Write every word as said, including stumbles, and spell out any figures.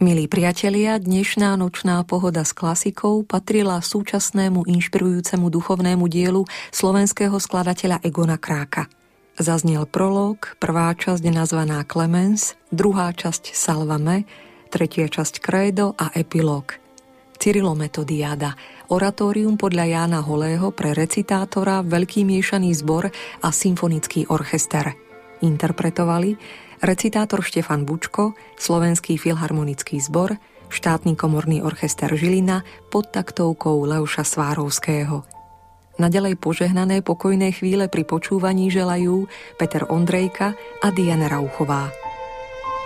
Milí priatelia, dnešná nočná pohoda s klasikou patrila súčasnému inšpirujúcemu duchovnému dielu slovenského skladateľa Egona Kráka. Zaznel prológ, prvá časť nazvaná Clemens, druhá časť Salvame, tretia časť Credo a epilóg. Cyrilometodiáda, oratórium podľa Jána Holého pre recitátora, veľký miešaný zbor a symfonický orchester. Interpretovali recitátor Štefan Bučko, Slovenský filharmonický zbor, štátny komorný orchester Žilina pod taktovkou Leoša Svárovského. Naďalej požehnané pokojné chvíle pri počúvaní želajú Peter Ondrejka a Diana Rauchová.